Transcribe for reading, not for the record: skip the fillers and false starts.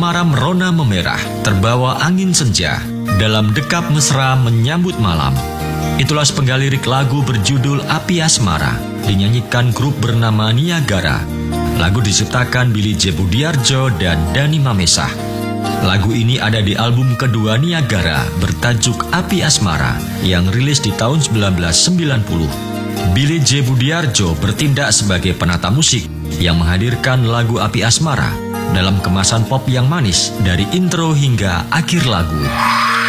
asmara merona memerah, terbawa angin senja, dalam dekap mesra menyambut malam. Itulah sepenggal lirik lagu berjudul Api Asmara, dinyanyikan grup bernama Niagara. Lagu diciptakan Billy J. Budiarjo dan Dani Mamesah. Lagu ini ada di album kedua Niagara bertajuk Api Asmara yang rilis di tahun 1990. Billy J. Budiarjo bertindak sebagai penata musik yang menghadirkan lagu Api Asmara dalam kemasan pop yang manis dari intro hingga akhir lagu.